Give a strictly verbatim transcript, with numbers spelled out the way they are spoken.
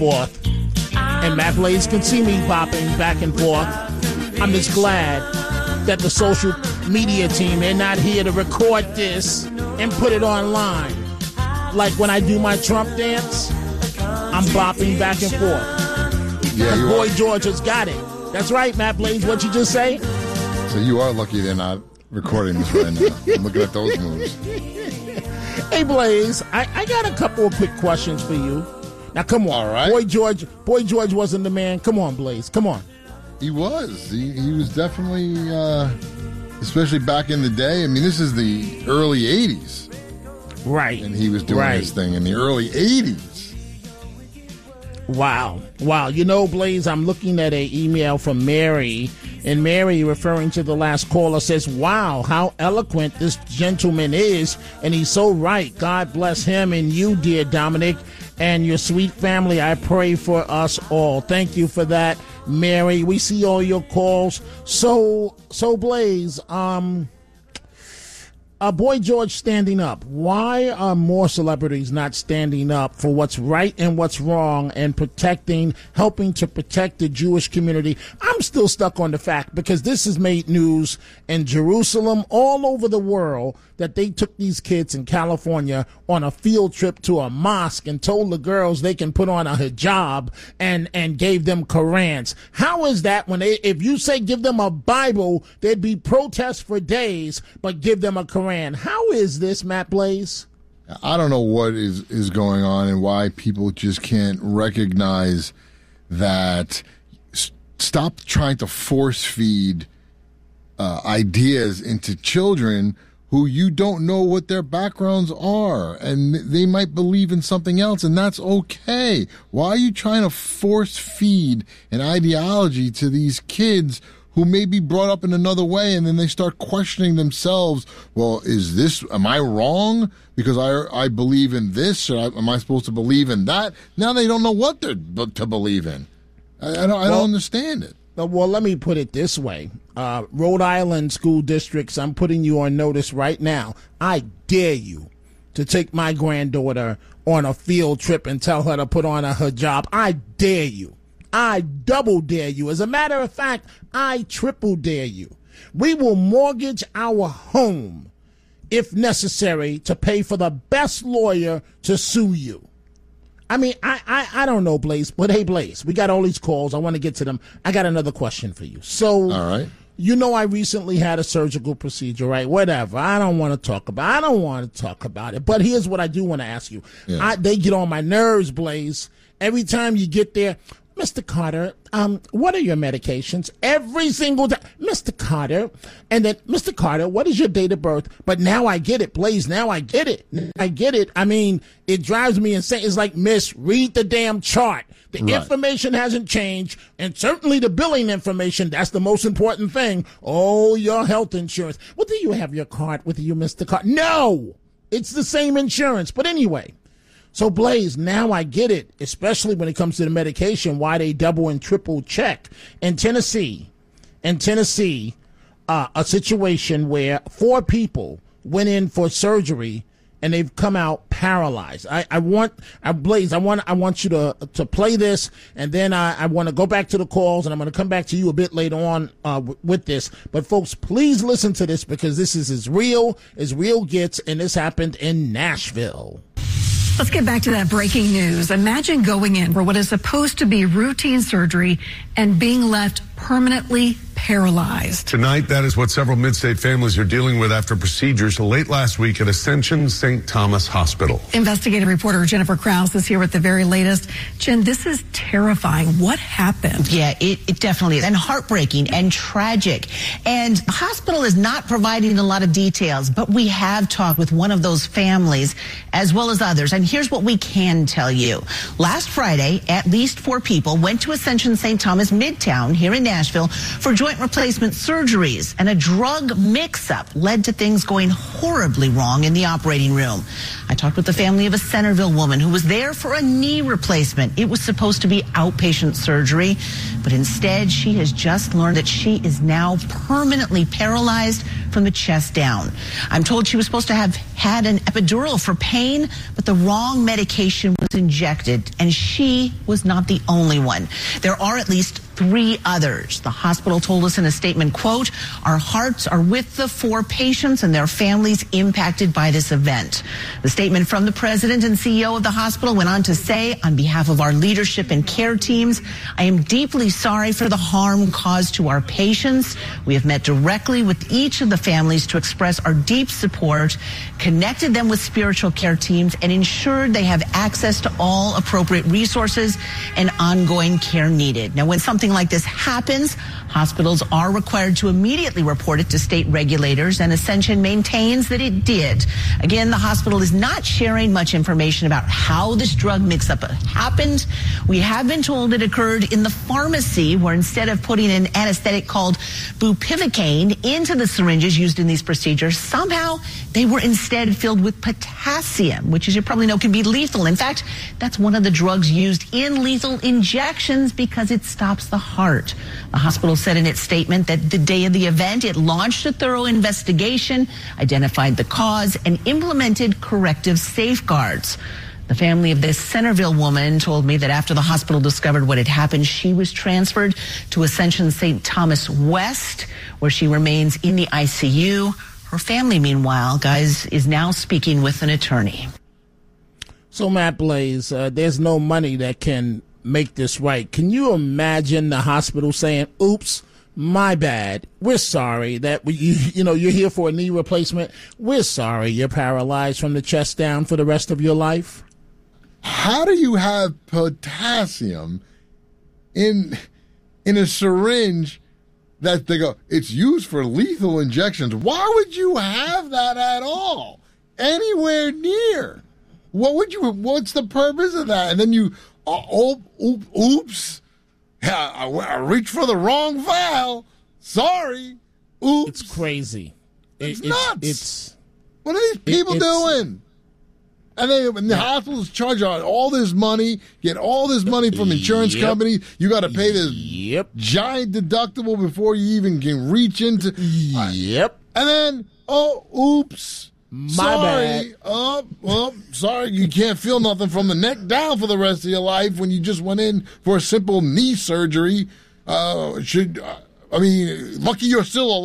forth. And Matt Blaze can see me bopping back and forth. I'm just glad that the social media team, they're not here to record this and put it online. Like when I do my Trump dance, I'm bopping back and forth. Yeah, you Boy are. George has got it. That's right, Matt Blaze. What'd you just say? So you are lucky they're not recording this right now. I'm looking at those moves. Hey, Blaze, I, I got a couple of quick questions for you. Now, come on. All right. Boy George, Boy George wasn't the man. Come on, Blaze. Come on. He was. He, he was definitely, uh, especially back in the day. I mean, this is the early eighties. Right. And he was doing right. his thing in the early eighties. Wow. Wow. You know, Blaze, I'm looking at an email from Mary, and Mary, referring to the last caller, says, wow, how eloquent this gentleman is, and he's so right. God bless him and you, dear Dominic, and your sweet family. I pray for us all. Thank you for that, Mary. We see all your calls. So, so Blaze, um... Uh, Boy George standing up. Why are more celebrities not standing up for what's right and what's wrong and protecting, helping to protect the Jewish community? I'm still stuck on the fact, because this has made news in Jerusalem, all over the world, that they took these kids in California on a field trip to a mosque and told the girls they can put on a hijab and, and gave them Qurans. How is that when they, if you say give them a Bible, there'd be protests for days, but give them a Quran? How is this, Matt Blaze? I don't know what is, is going on and why people just can't recognize that. S- stop trying to force feed uh, ideas into children who you don't know what their backgrounds are, and they might believe in something else, and that's okay. Why are you trying to force feed an ideology to these kids who may be brought up in another way, and then they start questioning themselves? Well, is this, am I wrong because I I believe in this, or am I supposed to believe in that? Now they don't know what they're to believe in. I, I, don't, I well, don't understand it. Well, let me put it this way. Uh, Rhode Island school districts, I'm putting you on notice right now. I dare you to take my granddaughter on a field trip and tell her to put on a hijab. I dare you. I double dare you. As a matter of fact, I triple dare you. We will mortgage our home, if necessary, to pay for the best lawyer to sue you. I mean, I, I, I don't know, Blaze, but hey, Blaze, we got all these calls. I want to get to them. I got another question for you. So, all right. You know, I recently had a surgical procedure, right? Whatever. I don't want to talk about I don't want to talk about it. But here's what I do want to ask you. Yeah. I, they get on my nerves, Blaze. Every time you get there, Mister Carter, um, what are your medications? Every single time, Mister Carter. And then, Mister Carter, what is your date of birth? But now I get it, Blaze. Now I get it. I get it. I mean, it drives me insane. It's like, miss, read the damn chart. The right. information hasn't changed, and certainly the billing information, that's the most important thing. Oh, your health insurance. Well, do you have your card with you, Mister Carter? No! It's the same insurance. But anyway. So, Blaze, now I get it, especially when it comes to the medication, why they double and triple check. In Tennessee, in Tennessee, uh, a situation where four people went in for surgery and they've come out paralyzed. I, I want, I, Blaze, I want, I want you to to play this, and then I, I want to go back to the calls, and I'm going to come back to you a bit later on uh, w- with this. But folks, please listen to this, because this is as real as real gets, and this happened in Nashville. Let's get back to that breaking news. Imagine going in for what is supposed to be routine surgery and being left permanently paralyzed. Tonight, that is what several mid-state families are dealing with after procedures late last week at Ascension Saint Thomas Hospital. Investigative reporter Jennifer Krause is here with the very latest. Jen, this is terrifying. What happened? Yeah, it, it definitely is. And heartbreaking and tragic. And the hospital is not providing a lot of details, but we have talked with one of those families as well as others. And here's what we can tell you. Last Friday, at least four people went to Ascension Saint Thomas Midtown here in Nashville for joint replacement surgeries, and a drug mix-up led to things going horribly wrong in the operating room. I talked with the family of a Centerville woman who was there for a knee replacement. It was supposed to be outpatient surgery, but instead she has just learned that she is now permanently paralyzed from the chest down. I'm told she was supposed to have had an epidural for pain, but the wrong medication was injected, and she was not the only one. There are at least three others. The hospital told us in a statement, quote, "Our hearts are with the four patients and their families impacted by this event." The statement from the president and C E O of the hospital went on to say, "On behalf of our leadership and care teams, I am deeply sorry for the harm caused to our patients. We have met directly with each of the families to express our deep support, connected them with spiritual care teams, and ensured they have access to all appropriate resources and ongoing care needed." Now, when something like this happens, hospitals are required to immediately report it to state regulators, and Ascension maintains that it did. Again, the hospital is not sharing much information about how this drug mix-up happened. We have been told it occurred in the pharmacy, where instead of putting an anesthetic called bupivacaine into the syringes used in these procedures, somehow they were instead filled with potassium, which, as you probably know, can be lethal. In fact, that's one of the drugs used in lethal injections because it stops the heart. The hospital said in its statement that the day of the event, it launched a thorough investigation, identified the cause, and implemented corrective safeguards. The family of this Centerville woman told me that after the hospital discovered what had happened, she was transferred to Ascension Saint Thomas West, where she remains in the I C U. Her family, meanwhile, guys, is now speaking with an attorney. So, Matt Blaze, uh, there's no money that can make this right. Can you imagine the hospital saying, "Oops, my bad. We're sorry that we, you, you know, you're here for a knee replacement. We're sorry you're paralyzed from the chest down for the rest of your life"? How do you have potassium in in a syringe that they go, it's used for lethal injections? Why would you have that at all? Anywhere near? What would you, what's the purpose of that? And then you, uh, oh, oop, oops, yeah, I, I reached for the wrong vial. Sorry. Oops. It's crazy. It's it, nuts. It's, it's what are these people it, doing? And they, and the hospitals charge all this money, get all this money from insurance yep. companies. You got to pay this yep. giant deductible before you even can reach into. Yep. And then, oh, oops. My sorry. bad. Oh, well, sorry. You can't feel nothing from the neck down for the rest of your life when you just went in for a simple knee surgery. Uh, should, uh, I mean, lucky you're still alive.